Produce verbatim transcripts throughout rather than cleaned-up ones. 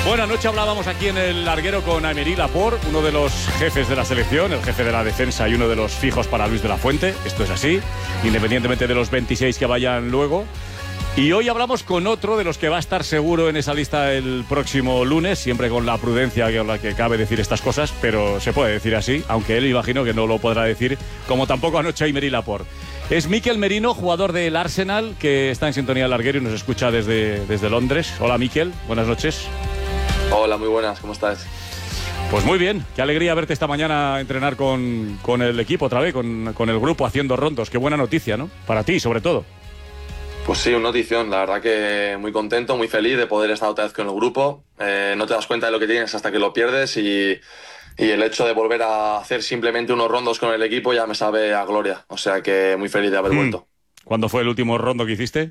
Bueno, anoche hablábamos aquí en el larguero con Aymeric Laporte, uno de los jefes de la selección, el jefe de la defensa y uno de los fijos para Luis de la Fuente. Esto es así, independientemente de los veintiséis que vayan luego. Y hoy hablamos con otro de los que va a estar seguro en esa lista el próximo lunes, siempre con la prudencia con la que cabe decir estas cosas, pero se puede decir así, aunque él imagino que no lo podrá decir, como tampoco anoche Aymeric Laporte. Es Mikel Merino, jugador del Arsenal, que está en sintonía del larguero y nos escucha desde, desde Londres. Hola Mikel, buenas noches. Hola, muy buenas, ¿cómo estás? Pues muy bien, qué alegría verte esta mañana entrenar con, con el equipo otra vez, con, con el grupo haciendo rondos. Qué buena noticia, ¿no? Para ti, sobre todo. Pues sí, una notición, la verdad que muy contento, muy feliz de poder estar otra vez con el grupo. Eh, no te das cuenta de lo que tienes hasta que lo pierdes y, y el hecho de volver a hacer simplemente unos rondos con el equipo ya me sabe a gloria. O sea que muy feliz de haber mm. vuelto. ¿Cuándo fue el último rondo que hiciste?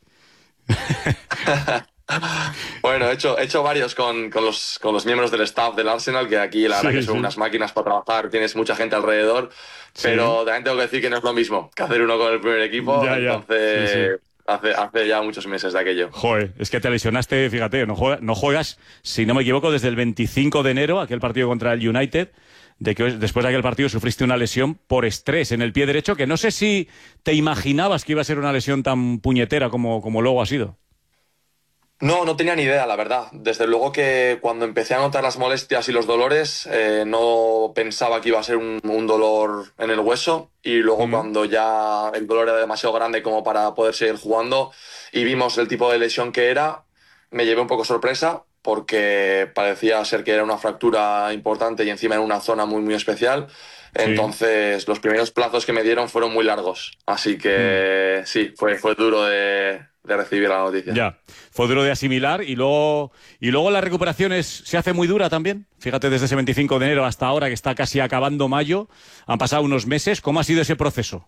Bueno, he hecho, he hecho varios con, con, los, con los miembros del staff del Arsenal, que aquí la verdad sí, que son sí. unas máquinas para trabajar, tienes mucha gente alrededor, sí. pero también tengo que decir que no es lo mismo que hacer uno con el primer equipo, ya, entonces ya. Sí, sí. Hace, hace ya muchos meses de aquello. Joder, es que te lesionaste, fíjate, no juegas, no juegas, si no me equivoco, desde el veinticinco de enero, aquel partido contra el United, de que después de aquel partido sufriste una lesión por estrés en el pie derecho, que no sé si te imaginabas que iba a ser una lesión tan puñetera como, como luego ha sido. No, no tenía ni idea, la verdad. Desde luego que cuando empecé a notar las molestias y los dolores, eh, no pensaba que iba a ser un, un dolor en el hueso. Y luego mm. cuando ya el dolor era demasiado grande como para poder seguir jugando y vimos el tipo de lesión que era, me llevé un poco sorpresa porque parecía ser que era una fractura importante y encima en una zona muy, muy especial. Sí. Entonces los primeros plazos que me dieron fueron muy largos. Así que mm. sí, fue, fue duro de... de recibir la noticia. Ya, fue duro de asimilar y luego y luego la recuperación es, se hace muy dura también. Fíjate, desde ese veinticinco de enero hasta ahora, que está casi acabando mayo, han pasado unos meses. ¿Cómo ha sido ese proceso?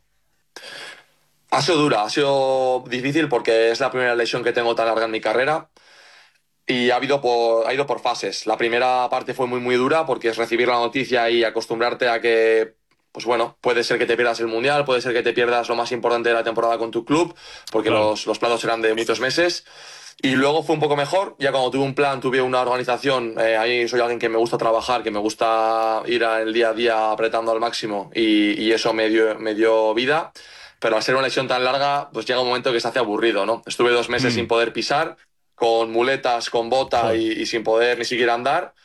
Ha sido dura, ha sido difícil porque es la primera lesión que tengo tan larga en mi carrera y ha, habido por, ha ido por fases. La primera parte fue muy muy dura porque es recibir la noticia y acostumbrarte a que pues bueno, puede ser que te pierdas el Mundial, puede ser que te pierdas lo más importante de la temporada con tu club, porque claro. los, los plazos eran de muchos meses. Y luego fue un poco mejor, ya cuando tuve un plan, tuve una organización, eh, ahí soy alguien que me gusta trabajar, que me gusta ir al día a día apretando al máximo y, y eso me dio, me dio vida. Pero al ser una lesión tan larga, pues llega un momento que se hace aburrido, ¿no? Estuve dos meses mm. sin poder pisar, con muletas, con bota sí. y, y sin poder ni siquiera andar.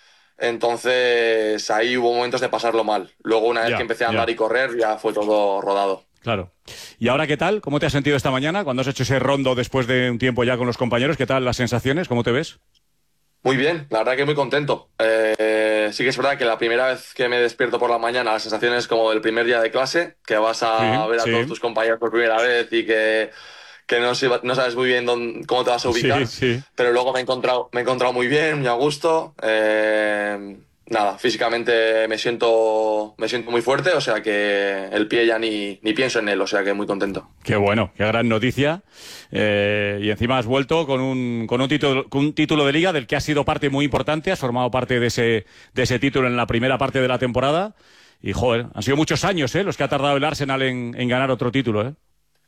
Entonces ahí hubo momentos de pasarlo mal. Luego una vez ya, que empecé a andar ya. y correr ya fue todo rodado. Claro. ¿Y ahora qué tal? ¿Cómo te has sentido esta mañana? Cuando has hecho ese rondo después de un tiempo ya con los compañeros, ¿qué tal las sensaciones? ¿Cómo te ves? Muy bien, la verdad que muy contento. Eh, sí que es verdad que la primera vez que me despierto por la mañana la sensación es como el primer día de clase, que vas a sí, ver a sí. todos tus compañeros por primera vez y que... que no, no sabes muy bien dónde, cómo te vas a ubicar, sí, sí. pero luego me he encontrado, me he encontrado muy bien, muy a gusto. Eh, nada, físicamente me siento, me siento muy fuerte, o sea que el pie ya ni, ni pienso en él, o sea que muy contento. Qué bueno, qué gran noticia. Eh, y encima has vuelto con un, con, un título, con un título de Liga del que has sido parte muy importante, has formado parte de ese, de ese título en la primera parte de la temporada. Y joder, han sido muchos años ¿eh? los que ha tardado el Arsenal en, en ganar otro título, ¿eh?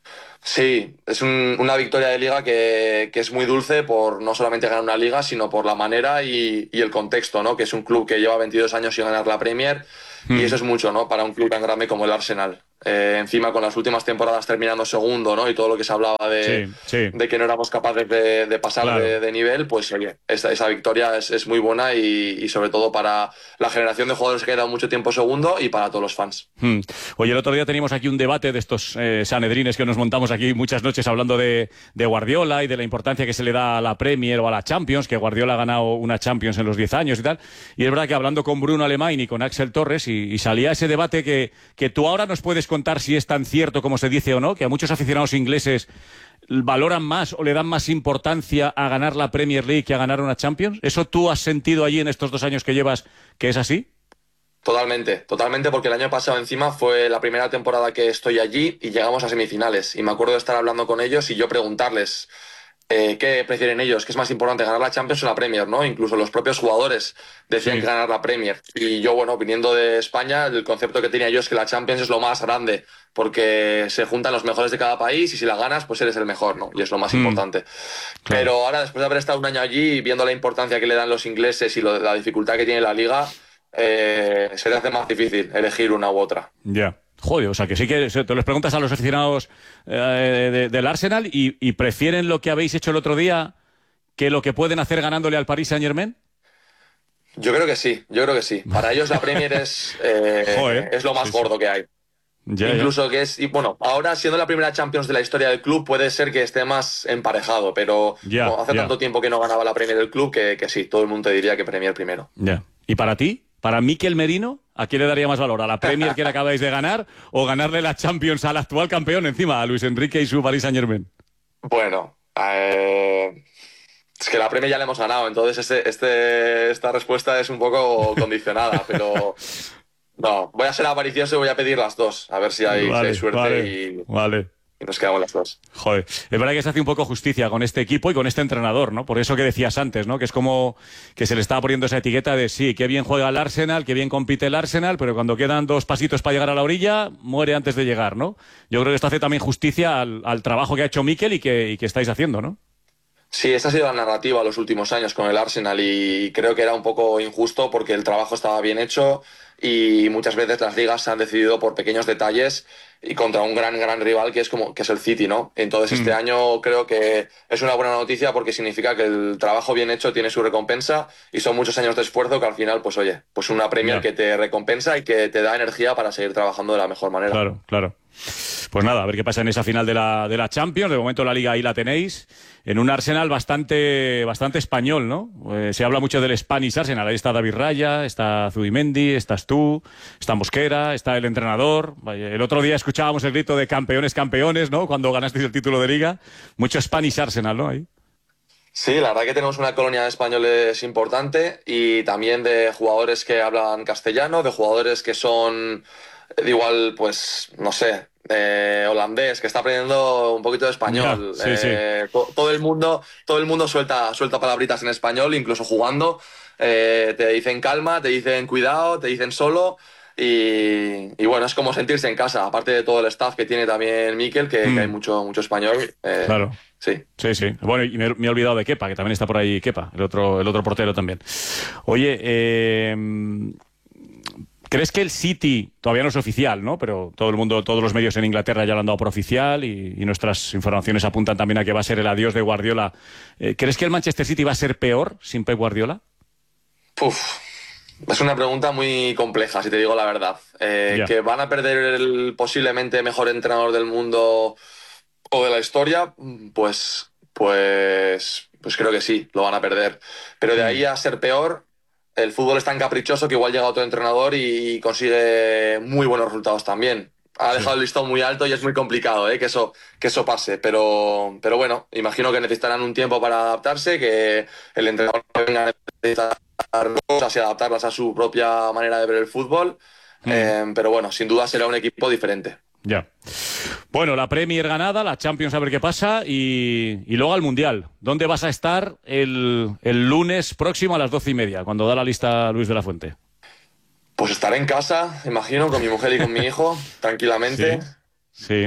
Sí, es un, una victoria de Liga que, que es muy dulce por no solamente ganar una Liga, sino por la manera y, y el contexto, ¿no? Que es un club que lleva veintidós años sin ganar la Premier mm. y eso es mucho, ¿no? Para un club tan grande como el Arsenal. Eh, encima con las últimas temporadas terminando segundo, ¿no? Y todo lo que se hablaba de, sí, sí. de que no éramos capaces de, de pasar claro. de, de nivel, pues oye, esa, esa victoria es, es muy buena y, y sobre todo para la generación de jugadores que ha dado mucho tiempo segundo y para todos los fans. Hmm. Oye, el otro día teníamos aquí un debate de estos eh, sanedrines que nos montamos aquí muchas noches hablando de, de Guardiola y de la importancia que se le da a la Premier o a la Champions, que Guardiola ha ganado una Champions en los diez años y tal. Y es verdad que hablando con Bruno Alemán y con Axel Torres y, y salía ese debate que, que tú ahora nos puedes contar si es tan cierto como se dice o no, que a muchos aficionados ingleses valoran más o le dan más importancia a ganar la Premier League que a ganar una Champions. ¿Eso tú has sentido allí en estos dos años que llevas que es así? Totalmente, totalmente, porque el año pasado encima fue la primera temporada que estoy allí y llegamos a semifinales. Y me acuerdo de estar hablando con ellos y yo preguntarles eh, ¿qué prefieren ellos? ¿Qué es más importante, ganar la Champions o la Premier, ¿no? Incluso los propios jugadores decían Sí. que ganar la Premier. Y yo, bueno, viniendo de España, el concepto que tenía yo es que la Champions es lo más grande, porque se juntan los mejores de cada país y si la ganas, pues eres el mejor, ¿no? Y es lo más Mm, importante. claro. Pero ahora, después de haber estado un año allí y viendo la importancia que le dan los ingleses y lo, la dificultad que tiene la liga, eh, se te hace más difícil elegir una u otra. Ya. Joder, o sea que sí que se- te los preguntas a los aficionados eh, de- del Arsenal y, y prefieren lo que habéis hecho el otro día que lo que pueden hacer ganándole al Paris Saint-Germain. Yo creo que sí, yo creo que sí. Para ellos la Premier es, eh, Joder. es lo más Sí, sí. gordo que hay. Ya, ya. Incluso que es, y bueno, ahora siendo la primera Champions de la historia del club puede ser que esté más emparejado, pero Ya, bueno, hace ya. tanto tiempo que no ganaba la Premier del club que, que sí, todo el mundo te diría que Premier primero. Ya. ¿Y para ti? ¿Para Mikel Merino? ¿A quién le daría más valor? ¿A la Premier que le acabáis de ganar o ganarle la Champions al actual campeón encima, a Luis Enrique y su Paris Saint-Germain? Bueno, eh, es que la Premier ya la hemos ganado, entonces este, este, esta respuesta es un poco condicionada, pero no, voy a ser avaricioso y voy a pedir las dos, a ver si hay, si hay suerte vale, y, vale. y nos quedamos las dos. Joder, es verdad que se hace un poco justicia con este equipo y con este entrenador, ¿no? Por eso que decías antes, ¿no? Que es como que se le estaba poniendo esa etiqueta de sí, qué bien juega el Arsenal, qué bien compite el Arsenal, pero cuando quedan dos pasitos para llegar a la orilla, muere antes de llegar, ¿no? Yo creo que esto hace también justicia al, al trabajo que ha hecho Mikel y que, y que estáis haciendo, ¿no? Sí, esta ha sido la narrativa los últimos años con el Arsenal y creo que era un poco injusto porque el trabajo estaba bien hecho y muchas veces las ligas se han decidido por pequeños detalles y contra un gran, gran rival que es como que es el City, ¿no? Entonces este Mm. año creo que es una buena noticia porque significa que el trabajo bien hecho tiene su recompensa y son muchos años de esfuerzo que al final, pues oye, pues una Premier Ya. que te recompensa y que te da energía para seguir trabajando de la mejor manera. Claro, claro. Pues nada, a ver qué pasa en esa final de la, de la Champions. De momento la Liga ahí la tenéis. En un Arsenal bastante, bastante español, ¿no? Eh, se habla mucho del Spanish Arsenal. Ahí está David Raya, está Zubimendi, estás tú, está Mosquera, está el entrenador. Vaya, el otro día escuchábamos el grito de campeones, campeones, ¿no? Cuando ganasteis el título de Liga. Mucho Spanish Arsenal, ¿no? Ahí. Sí, la verdad que tenemos una colonia de españoles importante y también de jugadores que hablan castellano, de jugadores que son de igual, pues, no sé, eh, holandés, que está aprendiendo un poquito de español. Ya, sí, sí. Eh, to- todo el mundo, todo el mundo suelta, suelta palabritas en español, incluso jugando. Eh, te dicen calma, te dicen cuidado, te dicen solo. Y, y bueno, es como sentirse en casa, aparte de todo el staff que tiene también Mikel, que, Mm. que hay mucho, mucho español. eh, Claro. Sí. Sí, sí. Bueno, y me, me he olvidado de Kepa, que también está por ahí Kepa, el otro, el otro portero también. Oye, eh, ¿crees que el City, todavía no es oficial, ¿no? Pero todo el mundo, todos los medios en Inglaterra ya lo han dado por oficial y, y nuestras informaciones apuntan también a que va a ser el adiós de Guardiola. Eh, ¿Crees que el Manchester City va a ser peor sin Pep Guardiola? Uf, es una pregunta muy compleja, si te digo la verdad. Eh, Ya. que van a perder el posiblemente mejor entrenador del mundo o de la historia, pues, pues, pues creo que sí, lo van a perder. Pero de ahí a ser peor, el fútbol es tan caprichoso que igual llega otro entrenador y consigue muy buenos resultados también. Ha dejado el listón muy alto y es muy complicado, ¿eh? que eso, que eso pase. Pero, pero bueno, imagino que necesitarán un tiempo para adaptarse, que el entrenador venga a necesitar cosas y adaptarlas a su propia manera de ver el fútbol. Mm. Eh, pero bueno, sin duda será un equipo diferente. Ya. Bueno, la Premier ganada, la Champions a ver qué pasa y, y luego al Mundial. ¿Dónde vas a estar el, el lunes próximo a las doce y media, cuando da la lista Luis de la Fuente? Pues estaré en casa, imagino, con mi mujer y con mi hijo, tranquilamente. Sí.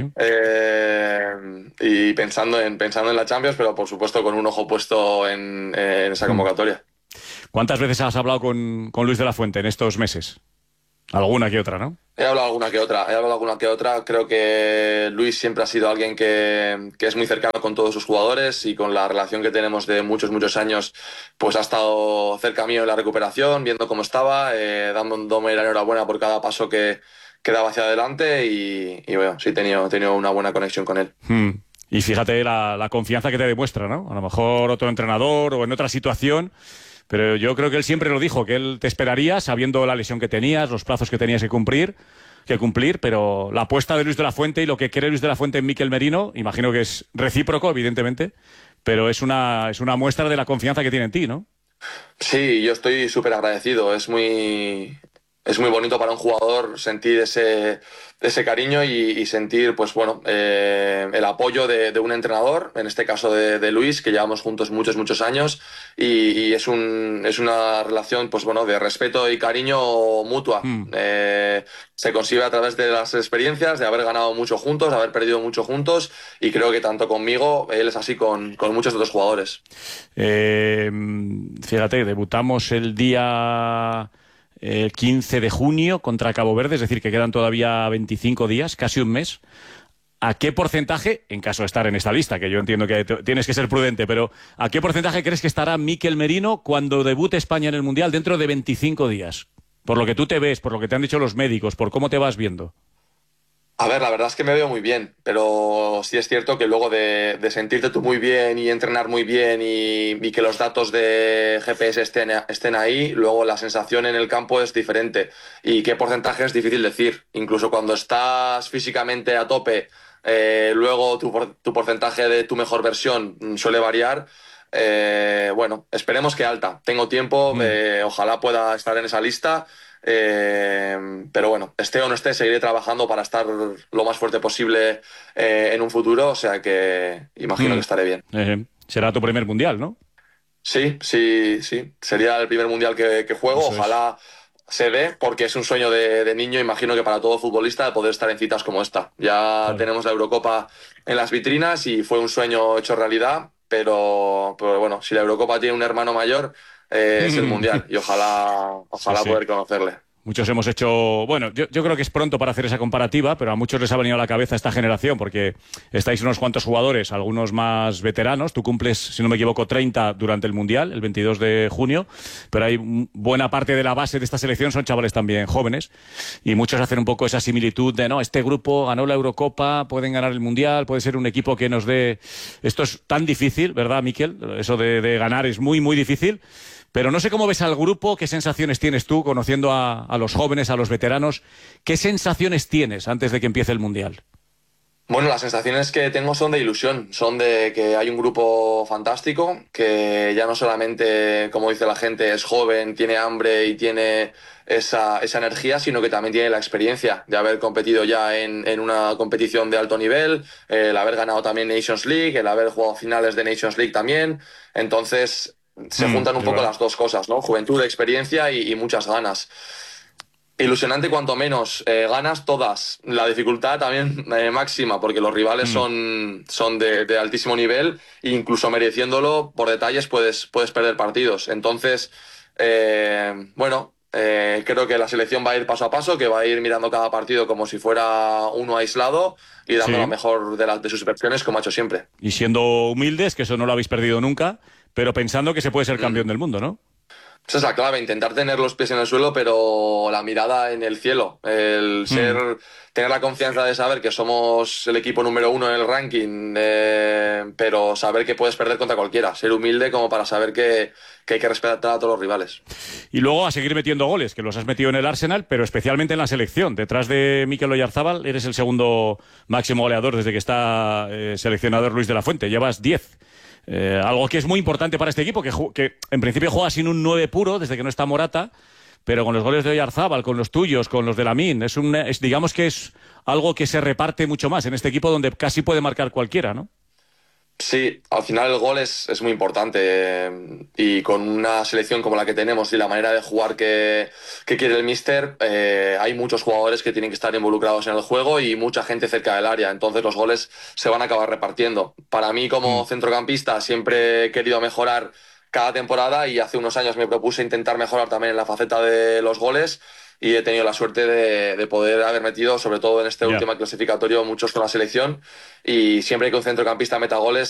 Eh, y pensando en, pensando en la Champions, pero por supuesto con un ojo puesto en, en esa convocatoria. ¿Cuántas veces has hablado con, con Luis de la Fuente en estos meses? Alguna que otra, ¿no? He hablado alguna que otra, he hablado alguna que otra. Creo que Luis siempre ha sido alguien que, que es muy cercano con todos sus jugadores y con la relación que tenemos de muchos, muchos años, pues ha estado cerca mío en la recuperación, viendo cómo estaba, eh, dándome la enhorabuena por cada paso que, que daba hacia adelante y, y bueno, sí, he tenido, he tenido una buena conexión con él. Hmm. Y fíjate la, la confianza que te demuestra, ¿no? A lo mejor otro entrenador o en otra situación. Pero yo creo que él siempre lo dijo, que él te esperaría sabiendo la lesión que tenías, los plazos que tenías que cumplir, que cumplir, pero la apuesta de Luis de la Fuente y lo que quiere Luis de la Fuente en Mikel Merino, imagino que es recíproco, evidentemente, pero es una, es una muestra de la confianza que tiene en ti, ¿no? Sí, yo estoy súper agradecido. Es muy, es muy bonito para un jugador sentir ese, ese cariño y, y sentir, pues bueno, eh, el apoyo de, de un entrenador, en este caso de, de Luis, que llevamos juntos muchos, muchos años, y, y es, un, es una relación, pues bueno, de respeto y cariño mutua. Mm. Eh, se consigue a través de las experiencias, de haber ganado mucho juntos, de haber perdido mucho juntos, y creo que tanto conmigo, él es así con, con muchos otros jugadores. Eh, fíjate, debutamos el día el quince de junio contra Cabo Verde, es decir, que quedan todavía veinticinco días, casi un mes. ¿A qué porcentaje, en caso de estar en esta lista, que yo entiendo que tienes que ser prudente, pero ¿a qué porcentaje crees que estará Mikel Merino cuando debute España en el Mundial dentro de veinticinco días? Por lo que tú te ves, por lo que te han dicho los médicos, por cómo te vas viendo. A ver, la verdad es que me veo muy bien, pero sí es cierto que luego de, de sentirte tú muy bien y entrenar muy bien y, y que los datos de G P S estén, estén ahí, luego la sensación en el campo es diferente. Y qué porcentaje es difícil decir. Incluso cuando estás físicamente a tope, eh, luego tu, tu porcentaje de tu mejor versión suele variar. Eh, bueno, esperemos que alta. Tengo tiempo, Mm. eh, ojalá pueda estar en esa lista. Eh, pero bueno, esté o no esté, seguiré trabajando para estar lo más fuerte posible eh, en un futuro, o sea que imagino Mm. que estaré bien. Eh, será tu primer Mundial, ¿no? Sí, sí, sí. Sería el primer mundial que, que juego. Eso Ojalá se dé, porque es un sueño de, de niño, imagino que para todo futbolista, de poder estar en citas como esta. Ya Claro. tenemos la Eurocopa en las vitrinas y fue un sueño hecho realidad, pero, pero bueno, si la Eurocopa tiene un hermano mayor, eh, es el mundial y ojalá, ojalá Sí, sí. poder conocerle. Muchos hemos hecho... Bueno, yo, yo creo que es pronto para hacer esa comparativa, pero a muchos les ha venido a la cabeza esta generación, porque estáis unos cuantos jugadores, algunos más veteranos. Tú cumples, si no me equivoco, treinta durante el Mundial, el veintidós de junio, pero hay buena parte de la base de esta selección son chavales también jóvenes, y muchos hacen un poco esa similitud de, no, este grupo ganó la Eurocopa, pueden ganar el Mundial, puede ser un equipo que nos dé... Esto es tan difícil, ¿verdad, Mikel? Eso de, de ganar es muy, muy difícil. Pero no sé cómo ves al grupo, qué sensaciones tienes tú, conociendo a, a los jóvenes, a los veteranos. ¿Qué sensaciones tienes antes de que empiece el Mundial? Bueno, las sensaciones que tengo son de ilusión, son de que hay un grupo fantástico, que ya no solamente, como dice la gente, es joven, tiene hambre y tiene esa, esa energía, sino que también tiene la experiencia de haber competido ya en, en una competición de alto nivel, el haber ganado también Nations League, el haber jugado finales de Nations League también. Entonces se Mm, juntan un es poco verdad. las dos cosas, ¿no? Juventud, experiencia y, y muchas ganas. Ilusionante cuanto menos, eh, ganas todas. La dificultad también eh, máxima, porque los rivales Mm. son, son de, de altísimo nivel e incluso mereciéndolo por detalles puedes, puedes perder partidos. Entonces, eh, bueno, eh, creo que la selección va a ir paso a paso, que va a ir mirando cada partido como si fuera uno aislado y dando Sí. lo mejor de, la, de sus versiones, como ha hecho siempre. Y siendo humildes, que eso no lo habéis perdido nunca, pero pensando que se puede ser campeón del mundo, ¿no? Esa es la clave, intentar tener los pies en el suelo, pero la mirada en el cielo. El ser, tener la confianza de saber que somos el equipo número uno en el ranking, eh, pero saber que puedes perder contra cualquiera. Ser humilde como para saber que, que hay que respetar a todos los rivales. Y luego a seguir metiendo goles, que los has metido en el Arsenal, pero especialmente en la selección. Detrás de Mikel Oyarzabal eres el segundo máximo goleador desde que está eh, seleccionador Luis de la Fuente. Llevas diez. Eh, algo que es muy importante para este equipo, que, que en principio juega sin un nueve puro desde que no está Morata, pero con los goles de Oyarzabal, con los tuyos, con los de Lamine, es un, es, digamos que es algo que se reparte mucho más en este equipo donde casi puede marcar cualquiera, ¿no? Sí, al final el gol es, es muy importante eh, y con una selección como la que tenemos y la manera de jugar que, que quiere el míster, eh, hay muchos jugadores que tienen que estar involucrados en el juego y mucha gente cerca del área, entonces los goles se van a acabar repartiendo. Para mí como Mm. centrocampista siempre he querido mejorar cada temporada y hace unos años me propuse intentar mejorar también en la faceta de los goles y he tenido la suerte de, de poder haber metido, sobre todo en este Ya. último clasificatorio, muchos con la selección y siempre que un centrocampista meta goles